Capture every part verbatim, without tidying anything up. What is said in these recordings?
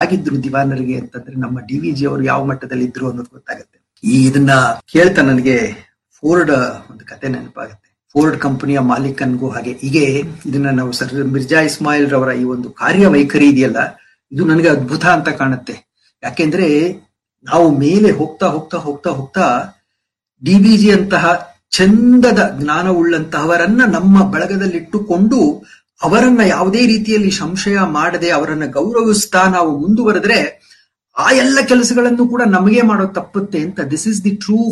ಆಗಿದ್ರು ದಿವಾನರಿಗೆ ಅಂತಂದ್ರೆ ನಮ್ಮ ಡಿ ವಿ ಜಿ ಅವರು ಯಾವ ಮಟ್ಟದಲ್ಲಿ ಇದ್ರು ಅನ್ನೋದು ಗೊತ್ತಾಗುತ್ತೆ. ಈ ಇದನ್ನ ಕೇಳ್ತಾ ನನಗೆ ಫೋರ್ಡ್ ಒಂದು ಕತೆ ನೆನಪಾಗುತ್ತೆ. ಫೋರ್ಡ್ ಕಂಪನಿಯ ಮಾಲೀಕನ್ಗೂ ಹಾಗೆ ಹೀಗೆ ಇದನ್ನ ನಾವು ಸರ್ ಮಿರ್ಜಾ ಇಸ್ಮಾಯಿಲ್ ರವರ ಈ ಒಂದು ಕಾರ್ಯವೈಖರಿ ಇದೆಯಲ್ಲ, ಇದು ನನಗೆ ಅದ್ಭುತ ಅಂತ ಕಾಣುತ್ತೆ. ಯಾಕೆಂದ್ರೆ ನಾವು ಮೇಲೆ ಹೋಗ್ತಾ ಹೋಗ್ತಾ ಹೋಗ್ತಾ ಹೋಗ್ತಾ ಡಿ ವಿ ಜಿ ಅಂತಹ ಚಂದದ ಜ್ಞಾನವುಳ್ಳಂತಹವರನ್ನ ನಮ್ಮ ಬಳಗದಲ್ಲಿಟ್ಟುಕೊಂಡು ಅವರನ್ನ ಯಾವುದೇ ರೀತಿಯಲ್ಲಿ ಸಂಶಯ ಮಾಡದೆ ಅವರನ್ನ ಗೌರವಿಸ್ತಾ ನಾವು ಮುಂದುವರೆದ್ರೆ ಆ ಎಲ್ಲ ಕೆಲಸಗಳನ್ನು ಕೂಡ ನಮಗೆ ಮಾಡೋದು ತಪ್ಪುತ್ತೆ ಅಂತ. This is the true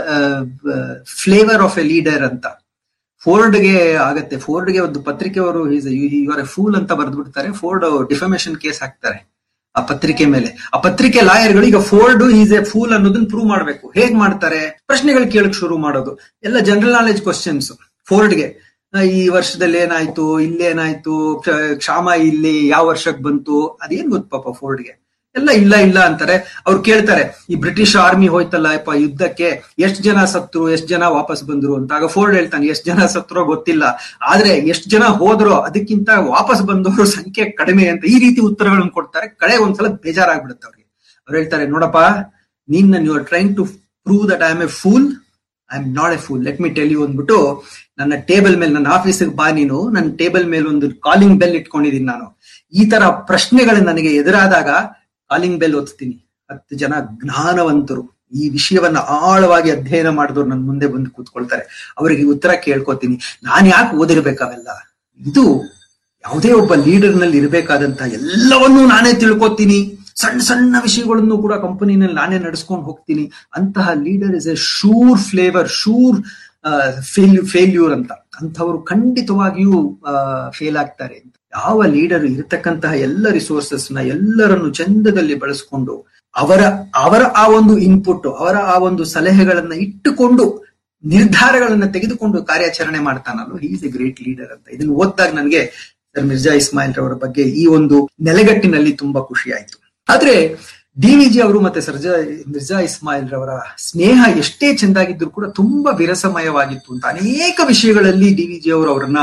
flavour of A leader ಅಂತ ಫೋರ್ಡ್ಗೆ ಆಗತ್ತೆ. ಫೋರ್ಡ್ಗೆ ಒಂದು ಪತ್ರಿಕೆಯವರು ಇವರ ಫೂಲ್ ಅಂತ ಬರೆದು ಬಿಡ್ತಾರೆ. ಫೋರ್ಡ್ ಡಿಫಮೇಷನ್ ಕೇಸ್ ಹಾಕ್ತಾರೆ ಆ ಪತ್ರಿಕೆ ಮೇಲೆ. ಆ ಪತ್ರಿಕೆ ಲಾಯರ್ಗಳು ಈಗ ಫೋರ್ಡ್ ಈಸ್ ಎ ಫೂಲ್ ಅನ್ನೋದನ್ನ ಪ್ರೂವ್ ಮಾಡ್ಬೇಕು. ಹೇಗ್ ಮಾಡ್ತಾರೆ? ಪ್ರಶ್ನೆಗಳು ಕೇಳಕ್ ಶುರು ಮಾಡೋದು, ಎಲ್ಲ ಜನರಲ್ ನಾಲೆಜ್ ಕ್ವಶನ್ಸ್. ಫೋರ್ಡ್ಗೆ ಈ ವರ್ಷದಲ್ಲಿ ಏನಾಯ್ತು, ಇಲ್ಲೇನಾಯ್ತು, ಕ್ಷಾಮ ಇಲ್ಲಿ ಯಾವ ವರ್ಷಕ್ಕೆ ಬಂತು, ಅದೇನ್ ಗೊತ್ತು ಪಾಪ ಫೋರ್ಡ್ಗೆ. ಎಲ್ಲ ಇಲ್ಲ ಇಲ್ಲ ಅಂತಾರೆ. ಅವ್ರು ಕೇಳ್ತಾರೆ, ಈ ಬ್ರಿಟಿಷ್ ಆರ್ಮಿ ಹೋಯ್ತಲ್ಲ ಯಪ್ಪ ಯುದ್ಧಕ್ಕೆ, ಎಷ್ಟ್ ಜನ ಸತ್ರು, ಎಷ್ಟ್ ಜನ ವಾಪಸ್ ಬಂದ್ರು ಅಂತ. ಆಗ ಫೋರ್ಡ್ ಹೇಳ್ತಾನೆ, ಎಷ್ಟ್ ಜನ ಸತ್ರೋ ಗೊತ್ತಿಲ್ಲ, ಆದ್ರೆ ಎಷ್ಟ್ ಜನ ಹೋದ್ರೋ ಅದಕ್ಕಿಂತ ವಾಪಸ್ ಬಂದವರು ಸಂಖ್ಯೆ ಕಡಿಮೆ ಅಂತ ಈ ರೀತಿ ಉತ್ತರಗಳನ್ನು ಕೊಡ್ತಾರೆ. ಕಡೆ ಒಂದ್ಸಲ ಬೇಜಾರಾಗ್ಬಿಡುತ್ತೆ ಅವ್ರಿಗೆ. ಅವ್ರು ಹೇಳ್ತಾರೆ, ನೋಡಪ್ಪ, ನೀನ್ you are trying to prove that I am A pool, I am not A pool, let me tell you ಅಂದ್ಬಿಟ್ಟು ನನ್ನ ಟೇಬಲ್ ಮೇಲೆ, ನನ್ನ ಆಫೀಸಿಗೆ ಬಾ ನೀನು, ನನ್ನ ಟೇಬಲ್ ಮೇಲೆ ಒಂದು ಕಾಲಿಂಗ್ ಬೆಲ್ ಇಟ್ಕೊಂಡಿದ್ದೀನಿ ನಾನು. ಈ ತರ ಪ್ರಶ್ನೆಗಳು ನನಗೆ ಎದುರಾದಾಗ ಕಾಲಿಂಗ್ ಬೆಲ್ ಒತ್ತೀನಿ. ಹತ್ತು ಜನ ಜ್ಞಾನವಂತರು ಈ ವಿಷಯವನ್ನ ಆಳವಾಗಿ ಅಧ್ಯಯನ ಮಾಡಿದವ್ರು ನನ್ನ ಮುಂದೆ ಬಂದು ಕೂತ್ಕೊಳ್ತಾರೆ. ಅವರಿಗೆ ಉತ್ತರ ಕೇಳ್ಕೊತೀನಿ. ನಾನ್ ಯಾಕೆ ಓದಿರ್ಬೇಕಾವೆಲ್ಲ? ಇದು ಯಾವುದೇ ಒಬ್ಬ ಲೀಡರ್ ನಲ್ಲಿ ಇರಬೇಕಾದಂತ ಎಲ್ಲವನ್ನೂ ನಾನೇ ತಿಳ್ಕೊತೀನಿ. ಸಣ್ಣ ಸಣ್ಣ ವಿಷಯಗಳನ್ನು ಕೂಡ ಕಂಪನಿನಲ್ಲಿ ನಾನೇ ನಡೆಸ್ಕೊಂಡು ಹೋಗ್ತೀನಿ. ಅಂತಹ leader is A sure flavour, sure fail failure ಅಂತ. ಅಂಥವರು ಖಂಡಿತವಾಗಿಯೂ ಫೇಲ್ ಆಗ್ತಾರೆ ಅಂತ. ಯಾವ ಲೀಡರ್ ಇರತಕ್ಕಂತಹ ಎಲ್ಲ ರಿಸೋರ್ಸಸ್ ನ ಎಲ್ಲರನ್ನು ಚಂದದಲ್ಲಿ ಬಳಸಿಕೊಂಡು ಅವರ ಅವರ ಆ ಒಂದು ಇನ್ಪುಟ್, ಅವರ ಆ ಒಂದು ಸಲಹೆಗಳನ್ನ ಇಟ್ಟುಕೊಂಡು ನಿರ್ಧಾರಗಳನ್ನ ತೆಗೆದುಕೊಂಡು ಕಾರ್ಯಾಚರಣೆ ಮಾಡ್ತಾನಲ್ಲ, he is A great leader ಅಂತ. ಇದನ್ನು ಓದಿದಾಗ ನನಗೆ ಸರ್ ಮಿರ್ಜಾ ಇಸ್ಮಾಯಿಲ್ ರವರ ಬಗ್ಗೆ ಈ ಒಂದು ನೆಲೆಗಟ್ಟಿನಲ್ಲಿ ತುಂಬಾ ಖುಷಿ ಆಯ್ತು. ಆದ್ರೆ ಡಿ ವಿ ಜಿ ಅವರು ಮತ್ತೆ ಸರ್ಜಾ ಮಿರ್ಜಾ ಇಸ್ಮಾಯಿಲ್ ರವರ ಸ್ನೇಹ ಎಷ್ಟೇ ಚೆಂದಾಗಿದ್ರು ಕೂಡ ತುಂಬಾ ವಿರಸಮಯವಾಗಿತ್ತು ಅಂತ. ಅನೇಕ ವಿಷಯಗಳಲ್ಲಿ ಡಿ ವಿ ಜಿ ಅವರು ಅವರನ್ನ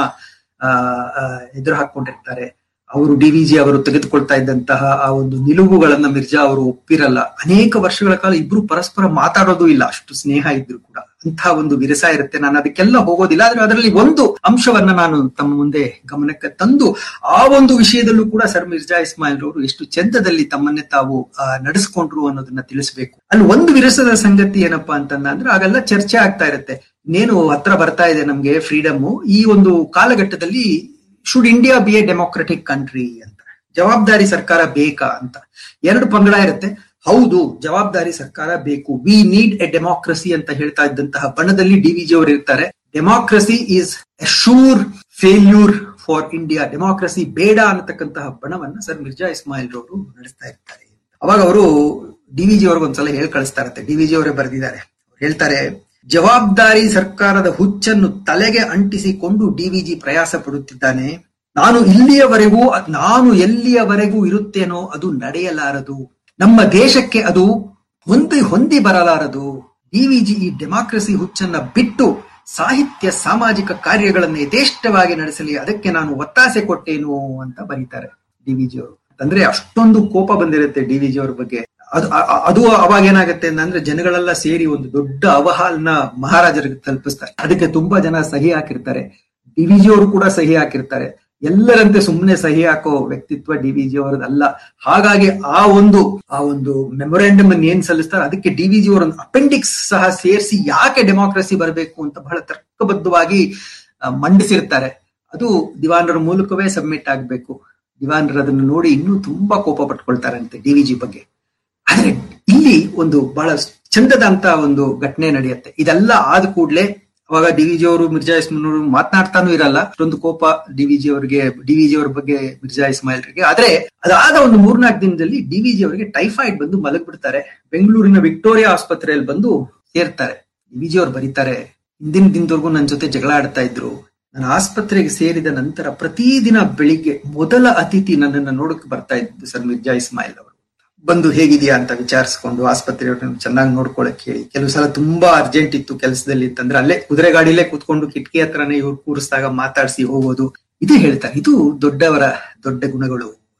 ಅಹ್ ಎದುರು ಹಾಕೊಂಡಿರ್ತಾರೆ. ಅವರು ಡಿ ವಿ ಜಿ ಅವರು ತೆಗೆದುಕೊಳ್ತಾ ಇದ್ದಂತಹ ಆ ಒಂದು ನಿಲುವುಗಳನ್ನ ಮಿರ್ಜಾ ಅವರು ಒಪ್ಪಿರಲ್ಲ. ಅನೇಕ ವರ್ಷಗಳ ಕಾಲ ಇಬ್ರು ಪರಸ್ಪರ ಮಾತಾಡೋದು ಇಲ್ಲ, ಅಷ್ಟು ಸ್ನೇಹ ಇದ್ರು ಕೂಡ. ಅಂತಹ ಒಂದು ವಿರಸ ಇರುತ್ತೆ. ನಾನು ಅದಕ್ಕೆಲ್ಲ ಹೋಗೋದಿಲ್ಲ. ಆದ್ರೆ ಅದರಲ್ಲಿ ಒಂದು ಅಂಶವನ್ನ ನಾನು ತಮ್ಮ ಮುಂದೆ ಗಮನಕ್ಕೆ ತಂದು, ಆ ಒಂದು ವಿಷಯದಲ್ಲೂ ಕೂಡ ಸರ್ ಮಿರ್ಜಾ ಇಸ್ಮಾಯಿಲ್ ಅವರು ಎಷ್ಟು ಚಂದದಲ್ಲಿ ತಮ್ಮನ್ನೇ ತಾವು ಅಹ್ ನಡೆಸ್ಕೊಂಡ್ರು ಅನ್ನೋದನ್ನ ತಿಳಿಸ್ಬೇಕು. ಅಲ್ಲಿ ಒಂದು ವಿರಸದ ಸಂಗತಿ ಏನಪ್ಪಾ ಅಂತಂದ ಅಂದ್ರೆ, ಆಗೆಲ್ಲ ಚರ್ಚೆ ಆಗ್ತಾ ಇರುತ್ತೆ, ಇನ್ನೇನು ಹತ್ರ ಬರ್ತಾ ಇದೆ ನಮ್ಗೆ ಫ್ರೀಡಮ್, ಈ ಒಂದು ಕಾಲಘಟ್ಟದಲ್ಲಿ should India B A democratic country ಅಂತ, ಜವಾಬ್ದಾರಿ ಸರ್ಕಾರ ಬೇಕಾ ಅಂತ. ಎರಡು ಪಂಗಡ ಇರುತ್ತೆ. ಹೌದು, ಜವಾಬ್ದಾರಿ ಸರ್ಕಾರ ಬೇಕು, ವಿ ನೀಡ್ ಎ ಡೆಮೋಕ್ರಸಿ ಅಂತ ಹೇಳ್ತಾ ಇದ್ದಂತಹ ಬಣದಲ್ಲಿ ಡಿ ವಿ ಜಿ ಅವರು ಇರ್ತಾರೆ. Democracy is A sure failure for India, democracy ಬೇಡ ಅನ್ನತಕ್ಕಂತಹ ಬಣವನ್ನ ಸರ್ ಮಿರ್ಜಾ ಇಸ್ಮಾಯಿಲ್ ಅವರು ನಡೆಸ್ತಾ ಇರ್ತಾರೆ. ಅವಾಗ ಅವರು ಡಿ ವಿ ಜಿ ಅವ್ರಿಗೆ ಒಂದ್ಸಲ ಹೇಳಿ ಕಳಿಸ್ತಾ ಇರುತ್ತೆ. ಡಿ ವಿ ಜಿ ಅವರೇ ಬರೆದಿದ್ದಾರೆ. ಹೇಳ್ತಾರೆ, ಜವಾಬ್ದಾರಿ ಸರ್ಕಾರದ ಹುಚ್ಚನ್ನು ತಲೆಗೆ ಅಂಟಿಸಿಕೊಂಡು ಡಿ ವಿ ಜಿ ಪ್ರಯಾಸ ಪಡುತ್ತಿದ್ದಾನೆ. ನಾನು ಇಲ್ಲಿಯವರೆಗೂ ನಾನು ಎಲ್ಲಿಯವರೆಗೂ ಇರುತ್ತೇನೋ ಅದು ನಡೆಯಲಾರದು. ನಮ್ಮ ದೇಶಕ್ಕೆ ಅದು ಹೊಂದಿ ಹೊಂದಿ ಬರಲಾರದು. ಡಿ ವಿ ಜಿ ಈ ಡೆಮಾಕ್ರಸಿ ಹುಚ್ಚನ್ನ ಬಿಟ್ಟು ಸಾಹಿತ್ಯ ಸಾಮಾಜಿಕ ಕಾರ್ಯಗಳನ್ನು ಯಥೇಷ್ಟವಾಗಿ ನಡೆಸಲಿ, ಅದಕ್ಕೆ ನಾನು ಒತ್ತಾಸೆ ಕೊಟ್ಟೇನು ಅಂತ ಬರೀತಾರೆ ಡಿ ವಿ ಜಿ ಅವರು. ಅಂದ್ರೆ ಅಷ್ಟೊಂದು ಕೋಪ ಬಂದಿರುತ್ತೆ ಡಿ ವಿ ಜಿ ಅವ್ರ ಬಗ್ಗೆ. ಅದು ಅದು ಅವಾಗ ಏನಾಗುತ್ತೆ ಅಂದ್ರೆ, ಜನಗಳೆಲ್ಲ ಸೇರಿ ಒಂದು ದೊಡ್ಡ ಅವಹಾಲ್ನ ಮಹಾರಾಜರಿಗೆ ತಲುಪಿಸ್ತಾರೆ. ಅದಕ್ಕೆ ತುಂಬಾ ಜನ ಸಹಿ ಹಾಕಿರ್ತಾರೆ. ಡಿ ವಿ ಜಿ ಅವರು ಕೂಡ ಸಹಿ ಹಾಕಿರ್ತಾರೆ. ಎಲ್ಲರಂತೆ ಸುಮ್ಮನೆ ಸಹಿ ಹಾಕೋ ವ್ಯಕ್ತಿತ್ವ ಡಿ ವಿ ಜಿ ಅವರದಲ್ಲ. ಹಾಗಾಗಿ ಆ ಒಂದು ಆ ಒಂದು ಮೆಮೊರಾಂಡಮ್ ಅನ್ನು ಏನ್ ಸಲ್ಲಿಸ್ತಾರೆ, ಅದಕ್ಕೆ ಡಿ ವಿ ಜಿ ಅವರೊಂದು ಅಪೆಂಡಿಕ್ಸ್ ಸಹ ಸೇರಿಸಿ ಯಾಕೆ ಡೆಮಾಕ್ರಸಿ ಬರಬೇಕು ಅಂತ ಬಹಳ ತರ್ಕಬದ್ಧವಾಗಿ ಮಂಡಿಸಿರ್ತಾರೆ. ಅದು ದಿವಾನರ ಮೂಲಕವೇ ಸಬ್ಮಿಟ್ ಆಗ್ಬೇಕು. ದಿವಾನರು ಅದನ್ನು ನೋಡಿ ಇನ್ನೂ ತುಂಬಾ ಕೋಪ ಪಟ್ಕೊಳ್ತಾರಂತೆ ಡಿ ವಿ ಜಿ ಬಗ್ಗೆ. ಆದ್ರೆ ಇಲ್ಲಿ ಒಂದು ಬಹಳ ಚಂದದ ಅಂತ ಒಂದು ಘಟನೆ ನಡೆಯುತ್ತೆ. ಇದೆಲ್ಲ ಆದ ಕೂಡ್ಲೆ ಅವಾಗ ಡಿ ವಿ ಜಿ ಅವರು ಮಿರ್ಜಾ ಇಸ್ಮಾಯಿಲ್ ಅವರು ಮಾತನಾಡ್ತಾನೂ ಇರಲ್ಲ. ಅಷ್ಟೊಂದು ಕೋಪ ಡಿ ವಿ ಜಿ ಅವರಿಗೆ ಡಿ ವಿ ಜಿ ಅವ್ರ ಬಗ್ಗೆ ಮಿರ್ಜಾ ಇಸ್ಮಾಯಿಲ್ರಿಗೆ. ಆದ್ರೆ ಅದಾದ ಒಂದು ಮೂರ್ನಾಲ್ಕು ದಿನದಲ್ಲಿ ಡಿ ವಿ ಜಿ ಅವರಿಗೆ ಟೈಫಾಯ್ಡ್ ಬಂದು ಮಲಗ್ಬಿಡ್ತಾರೆ. ಬೆಂಗಳೂರಿನ ವಿಕ್ಟೋರಿಯಾ ಆಸ್ಪತ್ರೆಯಲ್ಲಿ ಬಂದು ಸೇರ್ತಾರೆ. ಡಿ ವಿ ಜಿ ಅವ್ರು ಬರೀತಾರೆ, ಹಿಂದಿನ ದಿನದವರೆಗೂ ನನ್ನ ಜೊತೆ ಜಗಳ ಆಡ್ತಾ ಇದ್ರು. ನಾನು ಆಸ್ಪತ್ರೆಗೆ ಸೇರಿದ ನಂತರ ಪ್ರತಿದಿನ ಬೆಳಿಗ್ಗೆ ಮೊದಲ ಅತಿಥಿ ನನ್ನನ್ನು ನೋಡಕ್ ಬರ್ತಾ ಇದ್ದು ಸರ್ ಮಿರ್ಜಾ ಇಸ್ಮಾಯಿಲ್ ಅವರು. ಬಂದು ಹೇಗಿದೆಯಾ ಅಂತ ವಿಚಾರಿಸ್ಕೊಂಡು ಆಸ್ಪತ್ರೆಯವ್ರನ್ನ ಚೆನ್ನಾಗಿ ನೋಡ್ಕೊಳಕ್ ಹೇಳಿ. ಕೆಲವು ಸಲ ತುಂಬಾ ಅರ್ಜೆಂಟ್ ಇತ್ತು ಕೆಲಸದಲ್ಲಿ ಅಂತಂದ್ರೆ ಅಲ್ಲೇ ಕುದುರೆ ಗಾಡಿಲೇ ಕೂತ್ಕೊಂಡು ಕಿಟಕಿ ಹತ್ರನೇ ಇವ್ರು ಕೂರಿಸಿದಾಗ ಮಾತಾಡಿಸಿ ಹೋಗೋದು. ಇದೇ ಹೇಳ್ತಾರೆ, ಇದು ದೊಡ್ಡವರ ದೊಡ್ಡ ಗುಣಗಳು.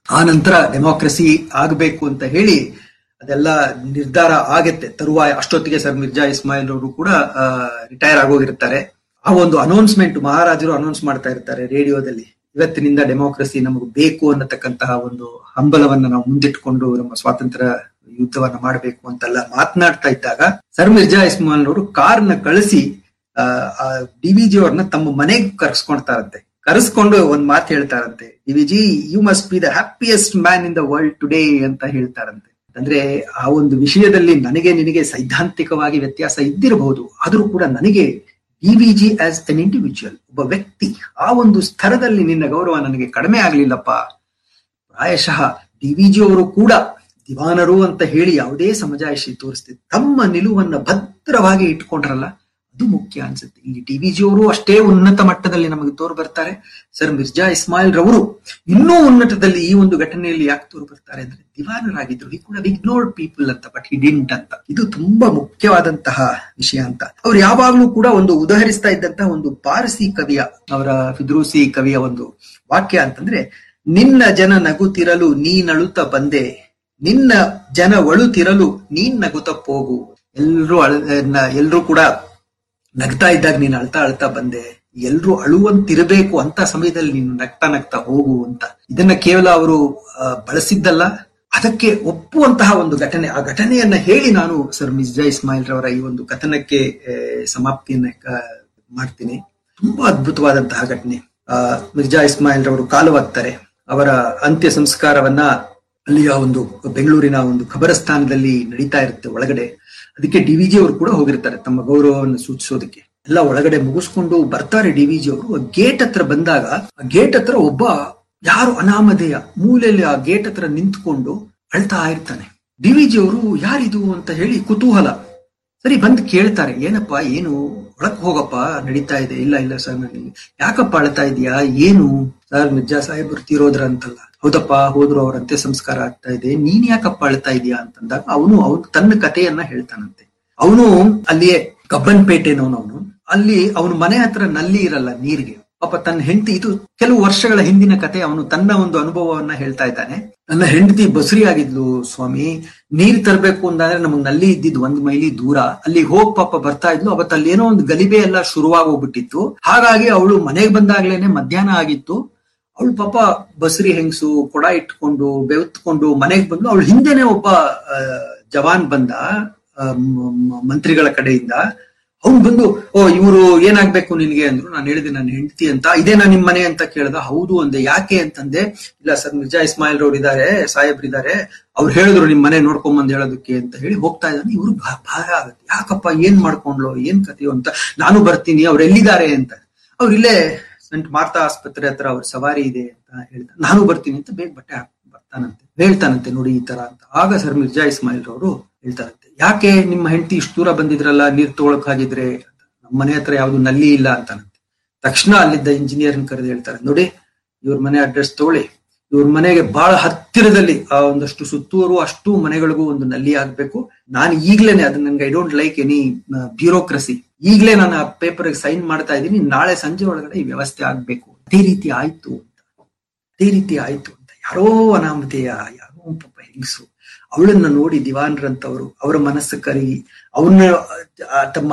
ಆ ನಂತರ ಡೆಮಾಕ್ರಸಿ ಆಗಬೇಕು ಅಂತ ಹೇಳಿ ಅದೆಲ್ಲ ನಿರ್ಧಾರ ಆಗತ್ತೆ. ತರುವಾಯ ಅಷ್ಟೊತ್ತಿಗೆ ಸರ್ ಮಿರ್ಜಾ ಇಸ್ಮಾಯಿಲ್ ಅವರು ಕೂಡ ರಿಟೈರ್ ಆಗೋಗಿರ್ತಾರೆ. ಆ ಒಂದು ಅನೌನ್ಸ್ಮೆಂಟ್ ಮಹಾರಾಜರು ಅನೌನ್ಸ್ ಮಾಡ್ತಾ ಇರ್ತಾರೆ ರೇಡಿಯೋದಲ್ಲಿ, ಇವತ್ತಿನಿಂದ ಡೆಮೋಕ್ರಸಿ ನಮಗೆ ಬೇಕು ಅನ್ನತಕ್ಕಂತಹ ಒಂದು ಹಂಬಲವನ್ನ ನಾವು ಮುಂದಿಟ್ಕೊಂಡು ನಮ್ಮ ಸ್ವಾತಂತ್ರ್ಯ ಯುದ್ಧವನ್ನ ಮಾಡಬೇಕು ಅಂತೆಲ್ಲ ಮಾತನಾಡ್ತಾ ಇದ್ದಾಗ ಸರ್ ಮಿರ್ಜಾ ಇಸ್ಮಾಯಿಲ್ ಅವರು ಕಾರ್ನ ಕಳಿಸಿ ಆ ಡಿ ವಿ ಜಿ ಅವ್ರನ್ನ ತಮ್ಮ ಮನೆಗೆ ಕರ್ಸ್ಕೊಳ್ತಾರಂತೆ. ಕರೆಸ್ಕೊಂಡು ಒಂದ್ ಮಾತು ಹೇಳ್ತಾರಂತೆ, D V G U must be the happiest man in the world today ಅಂತ ಹೇಳ್ತಾರಂತೆ. ಅಂದ್ರೆ ಆ ಒಂದು ವಿಷಯದಲ್ಲಿ ನನಗೆ ನಿನಗೆ ಸೈದ್ಧಾಂತಿಕವಾಗಿ ವ್ಯತ್ಯಾಸ ಇದ್ದಿರಬಹುದು, ಆದ್ರೂ ಕೂಡ ನನಗೆ D V G as an individual, ಒಬ್ಬ ವ್ಯಕ್ತಿ, ಆ ಒಂದು ಸ್ತರದಲ್ಲಿ ನಿನ್ನ ಗೌರವ ನನಗೆ ಕಡಿಮೆ ಆಗ್ಲಿಲ್ಲಪ್ಪ. ಪ್ರಾಯಶಃ ಡಿ ವಿ ಜಿ ಅವರು ಕೂಡ ದಿವಾನರು ಅಂತ ಹೇಳಿ ಯಾವುದೇ ಸಮಜಾಯಿಷಿ ತೋರಿಸ್ತಿದ್ರು, ತಮ್ಮ ನಿಲುವನ್ನ ಭದ್ರವಾಗಿ ಇಟ್ಕೊಂಡ್ರಲ್ಲ, ಅದು ಮುಖ್ಯ ಅನ್ಸುತ್ತೆ. ಇಲ್ಲಿ ಡಿ ವಿ ಜಿ ಅವರು ಅಷ್ಟೇ ಉನ್ನತ ಮಟ್ಟದಲ್ಲಿ ನಮಗೆ ತೋರು ಬರ್ತಾರೆ. ಸರ್ ಮಿರ್ಜಾ ಇಸ್ಮಾಯಿಲ್ ರವರು ಇನ್ನೂ ಉನ್ನತದಲ್ಲಿ ಈ ಒಂದು ಘಟನೆಯಲ್ಲಿ ಯಾಕೆ ತೋರು ಬರ್ತಾರೆ ಅಂದ್ರೆ ದಿವಾನರಾಗಿದ್ರು. ಹಿ ಕುಡ್ ಹ್ಯಾವ್ ಇಗ್ನೋರ್ಡ್ ಪೀಪಲ್ ಅಂತ, ಬಟ್ ಹಿ ಡಿಡ್ಂಟ್ ಅಂತ. ಇದು ತುಂಬಾ ಮುಖ್ಯವಾದಂತಹ ವಿಷಯ ಅಂತ ಅವ್ರು ಯಾವಾಗ್ಲೂ ಕೂಡ ಒಂದು ಉದಾಹರಿಸ್ತಾ ಇದ್ದಂತಹ ಒಂದು ಪಾರಸಿ ಕವಿಯ, ಅವರ ಫಿದ್ರೂಸಿ ಕವಿಯ ಒಂದು ವಾಕ್ಯ ಅಂತಂದ್ರೆ, ನಿನ್ನ ಜನ ನಗುತ್ತಿರಲು ನೀನಳುತ್ತ ಬಂದೆ, ನಿನ್ನ ಜನ ಒಳುತ್ತಿರಲು ನೀನ್ ನಗುತ್ತ ಹೋಗು. ಎಲ್ರು ಅಳ ಎಲ್ರು ಕೂಡ ನಗ್ತಾ ಇದ್ದಾಗ ನೀನು ಅಳ್ತಾ ಅಳ್ತಾ ಬಂದೆ, ಎಲ್ರು ಅಳುವಂತಿರಬೇಕು ಅಂತ ಸಮಯದಲ್ಲಿ ನೀನು ನಗ್ತಾ ನಗ್ತಾ ಹೋಗು ಅಂತ. ಇದನ್ನ ಕೇವಲ ಅವರು ಬಳಸಿದ್ದಲ್ಲ, ಅದಕ್ಕೆ ಒಪ್ಪುವಂತಹ ಒಂದು ಘಟನೆ. ಆ ಘಟನೆಯನ್ನ ಹೇಳಿ ನಾನು ಸರ್ ಮಿರ್ಜಾ ಇಸ್ಮಾಯಿಲ್ ರವರ ಈ ಒಂದು ಕಥನಕ್ಕೆ ಸಮಾಪ್ತಿಯನ್ನ ಮಾಡ್ತೀನಿ. ತುಂಬಾ ಅದ್ಭುತವಾದಂತಹ ಘಟನೆ. ಆ ಮಿರ್ಜಾ ಇಸ್ಮಾಯಿಲ್ ರವರು ಕಾಲವಾಗ್ತಾರೆ. ಅವರ ಅಂತ್ಯ ಸಂಸ್ಕಾರವನ್ನ ಅಲ್ಲಿಯ ಒಂದು ಬೆಂಗಳೂರಿನ ಒಂದು ಖಬರಸ್ಥಾನದಲ್ಲಿ ನಡೀತಾ ಇರುತ್ತೆ ಒಳಗಡೆ. ಅದಕ್ಕೆ ಡಿ ವಿ ಜಿ ಅವರು ಕೂಡ ಹೋಗಿರ್ತಾರೆ ತಮ್ಮ ಗೌರವವನ್ನು ಸೂಚಿಸೋದಕ್ಕೆ. ಎಲ್ಲ ಒಳಗಡೆ ಮುಗಿಸ್ಕೊಂಡು ಬರ್ತಾರೆ ಡಿ ವಿ ಜಿ ಅವರು. ಗೇಟ್ ಹತ್ರ ಬಂದಾಗ ಆ ಗೇಟ್ ಹತ್ರ ಒಬ್ಬ ಯಾರು ಅನಾಮಧೇಯ ಮೂಲೆಯಲ್ಲಿ ಆ ಗೇಟ್ ಹತ್ರ ನಿಂತ್ಕೊಂಡು ಅಳ್ತಾ ಇರ್ತಾನೆ. ಡಿ ವಿ ಜಿ ಅವರು ಯಾರಿದು ಅಂತ ಹೇಳಿ ಕುತೂಹಲ. ಸರಿ ಬಂದು ಕೇಳ್ತಾರೆ, ಏನಪ್ಪಾ ಏನು, ಒಳಕ್ ಹೋಗಪ್ಪ, ನಡೀತಾ ಇದೆ. ಇಲ್ಲ ಇಲ್ಲ ಸರ್, ನನಗೆ ಯಾಕಪ್ಪ ಅಳ್ತಾ ಇದೀಯಾ, ಏನು ಸರ್ ಮಿರ್ಜಾ ಸಾಹೇಬರು ತೀರೋದ್ರ ಅಂತಲ್ಲ. ಹೌದಪ್ಪ, ಹೋದ್ರು, ಅವ್ರ ಅಂತ್ಯ ಸಂಸ್ಕಾರ ಆಗ್ತಾ ಇದೆ, ನೀನ್ ಯಾಕಪ್ಪ ಅಳ್ತಾ ಇದೀಯಾ ಅಂತಂದಾಗ ಅವನು ಅವನು ತನ್ನ ಕಥೆಯನ್ನ ಹೇಳ್ತಾನಂತೆ. ಅವನು ಅಲ್ಲಿಯೇ ಕಬ್ಬನ್ಪೇಟೆನವನು. ಅವನು ಅಲ್ಲಿ ಅವನ ಮನೆ ಹತ್ರ ನಲ್ಲಿ ಇರಲ್ಲ ನೀರಿಗೆ. ಪಾಪ ತನ್ನ ಹೆಂಡತಿ, ಇದು ಕೆಲವು ವರ್ಷಗಳ ಹಿಂದಿನ ಕತೆ, ಅವನು ತನ್ನ ಒಂದು ಅನುಭವವನ್ನ ಹೇಳ್ತಾ ಇದ್ದಾನೆ. ನನ್ನ ಹೆಂಡತಿ ಬಸುರಿ ಆಗಿದ್ಲು ಸ್ವಾಮಿ, ನೀರ್ ತರಬೇಕು ಅಂತಂದ್ರೆ ನಮಗ್ ನಲ್ಲಿ ಇದ್ದಿದ್ ಒಂದ್ ಮೈಲಿ ದೂರ, ಅಲ್ಲಿ ಹೋಗ್ ಪಾಪ ಬರ್ತಾ ಇದ್ಲು. ಅವತ್ತು ಅಲ್ಲಿ ಏನೋ ಒಂದು ಗಲಿಬೆ ಎಲ್ಲ ಶುರುವಾಗೋಗ್ಬಿಟ್ಟಿತ್ತು. ಹಾಗಾಗಿ ಅವಳು ಮನೆಗೆ ಬಂದಾಗ್ಲೇನೆ ಮಧ್ಯಾಹ್ನ ಆಗಿತ್ತು. ಅವಳು ಪಾಪ ಬಸರಿ ಹೆಂಗಸು ಕೊಡ ಇಟ್ಕೊಂಡು ಬೆವತ್ಕೊಂಡು ಮನೆಗೆ ಬಂದ್ಲು. ಅವಳು ಹಿಂದೆನೆ ಒಬ್ಬ ಜವಾನ್ ಬಂದ ಮಂತ್ರಿಗಳ ಕಡೆಯಿಂದ. ಅವ್ನು ಬಂದು, ಓ ಇವ್ರು ಏನಾಗ್ಬೇಕು ನಿನ್ಗೆ ಅಂದ್ರು. ನಾನು ಹೇಳಿದೆ ನನ್ನ ಹೆಂಡತಿ ಅಂತ. ಇದೇನಾ ನಿಮ್ ಮನೆ ಅಂತ ಕೇಳ್ದ. ಹೌದು ಅಂದೆ. ಯಾಕೆ ಅಂತಂದೆ. ಇಲ್ಲ ಸರ್ ಮಿರ್ಜಾ ಇಸ್ಮಾಯಿಲ್ ರವ್ರು ಇದಾರೆ, ಸಾಹೇಬ್ರಿದ್ದಾರೆ, ಅವ್ರು ಹೇಳಿದ್ರು ನಿಮ್ ಮನೆ ನೋಡ್ಕೊಂಬಂದ್ ಹೇಳೋದಕ್ಕೆ ಅಂತ ಹೇಳಿ ಹೋಗ್ತಾ ಇದ್ದಾನೆ. ಇವ್ರು ಭಾರ ಆಗುತ್ತೆ, ಯಾಕಪ್ಪ ಏನ್ ಮಾಡ್ಕೊಂಡ್ಲು, ಏನ್ ಕಥೆಯೋ ಅಂತ. ನಾನು ಬರ್ತೀನಿ, ಅವ್ರು ಎಲ್ಲಿದ್ದಾರೆ ಅಂತ. ಅವ್ರು ಇಲ್ಲೇ ಸಂಟ್ ಮಾರ್ತಾ ಆಸ್ಪತ್ರೆ ಹತ್ರ ಅವ್ರ ಸವಾರಿ ಇದೆ ಅಂತ ಹೇಳ್ತಾರೆ. ನಾನು ಬರ್ತೀನಿ ಅಂತ ಬೇಗ ಬಟ್ಟೆ ಹಾಕಿ ಬರ್ತಾನಂತೆ. ಹೇಳ್ತಾನಂತೆ, ನೋಡಿ ಈ ತರ ಅಂತ. ಆಗ ಸರ್ ಮಿರ್ಜಾ ಇಸ್ಮಾಯಿಲ್ ರವರು ಹೇಳ್ತಾರಂತೆ, ಯಾಕೆ ನಿಮ್ಮ ಹೆಂಡತಿ ಇಷ್ಟು ದೂರ ಬಂದಿದ್ರಲ್ಲ ನೀರ್ ತಗೊಳಕ್ ಹಾಗಿದ್ರೆ, ನಮ್ಮ ಮನೆ ಹತ್ರ ಯಾವ್ದು ನಲ್ಲಿ ಇಲ್ಲ ಅಂತಾನಂತೆ. ತಕ್ಷಣ ಅಲ್ಲಿದ್ದ ಇಂಜಿನಿಯರ್ನ ಕರೆದು ಹೇಳ್ತಾರೆ, ನೋಡಿ ಇವ್ರ ಮನೆ ಅಡ್ರೆಸ್ ತಗೊಳ್ಳಿ, ಇವ್ರ ಮನೆಗೆ ಬಹಳ ಹತ್ತಿರದಲ್ಲಿ ಆ ಒಂದಷ್ಟು ಸುತ್ತೂರು ಅಷ್ಟು ಮನೆಗಳಿಗೂ ಒಂದು ನಲ್ಲಿ ಆಗ್ಬೇಕು. ನಾನು ಈಗ್ಲೇನೆ, ಅದನ್ನ ನಂಗೆ I don't like any bureaucracy, ಈಗ್ಲೇ ನಾನು ಆ ಪೇಪರ್ ಸೈನ್ ಮಾಡ್ತಾ ಇದ್ದೀನಿ, ನಾಳೆ ಸಂಜೆ ಒಳಗಡೆ ಈ ವ್ಯವಸ್ಥೆ ಆಗ್ಬೇಕು. ಅದೇ ರೀತಿ ಆಯ್ತು ಅಂತ ಅದೇ ರೀತಿ ಆಯ್ತು ಅಂತ ಯಾರೋ ಅನಾಮಧೇಯ, ಯಾರೋ ಪಾಪ ಹೆಂಗಸು, ಅವಳನ್ನ ನೋಡಿ ದಿವಾನ್ರಂತವರು ಅವರ ಮನಸ್ಸು ಕರಗಿ ಅವನ್ನ ತಮ್ಮ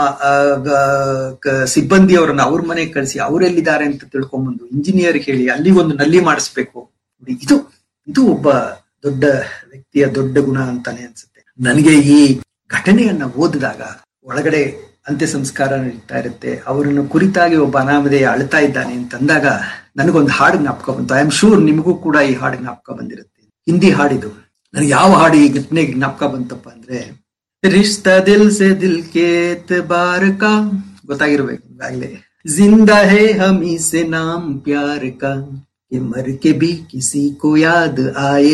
ಸಿಬ್ಬಂದಿಯವರನ್ನ ಅವ್ರ ಮನೆಗೆ ಕಳಿಸಿ ಅವರೆಲ್ಲಿದ್ದಾರೆ ಅಂತ ತಿಳ್ಕೊಂಬಂದು ಇಂಜಿನಿಯರ್ ಹೇಳಿ ಅಲ್ಲಿ ಒಂದು ನಲ್ಲಿ ಮಾಡಿಸ್ಬೇಕು. ಇದು ಇದು ಒಬ್ಬ ದೊಡ್ಡ ವ್ಯಕ್ತಿಯ ದೊಡ್ಡ ಗುಣ ಅಂತಾನೆ ಅನ್ಸುತ್ತೆ ನನಗೆ. ಈ ಘಟನೆಯನ್ನ ಓದಿದಾಗ ಒಳಗಡೆ ಅಂತ್ಯ ಸಂಸ್ಕಾರ ನಡೀತಾ ಇರುತ್ತೆ, ಅವರನ್ನು ಕುರಿತಾಗಿ ಒಬ್ಬ ಅನಾಮಧೇಯ ಅಳ್ತಾ ಇದ್ದಾನೆ ಅಂತಂದಾಗ ನನಗೊಂದು ಹಾಡು ಜ್ಞಾಪಕ ಬಂತು. ಐ ಆಮ್ ಶೂರ್ ನಿಮಗೂ ಕೂಡ ಈ ಹಾಡು ಜ್ಞಾಪಕ ಬಂದಿರುತ್ತೆ. ಹಿಂದಿ ಹಾಡಿದು. ನನಗೆ ಯಾವ ಹಾಡು ಈ ಘಟನೆಗೆ ಜ್ಞಾಪಕ ಬಂತಪ್ಪ ಅಂದ್ರೆ, ರಿಶ್ತಾ ದಿಲ್ ಸೆ ದಿಲ್ ಕೆ ಎತ್ಬಾರ್ ಕಾ, ಗೊತ್ತಾಗಿರ್ಬೇಕು ಈಗಾಗಲೇ. ಜಿಂದಾ ಹೇ ಹಮೀ ಸೆ ನಾಮ್ ಪ್ಯಾರ್ ಕಾ, ಮರ್ ಕೆ ಬಿ ಕಿಸಿ ಕೋ ಯಾದ್ ಆಯೆ